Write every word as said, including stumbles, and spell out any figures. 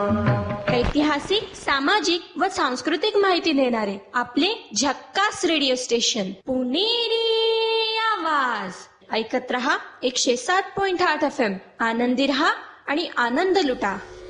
ऐतिहासिक, सामाजिक व सांस्कृतिक माहिती देणारे आपले झक्कास रेडिओ स्टेशन पुणेरी आवाज. ऐकत रहा एकशे सात पॉइंट आठ एफ एम. आनंदी रहा आणि आनंद लुटा.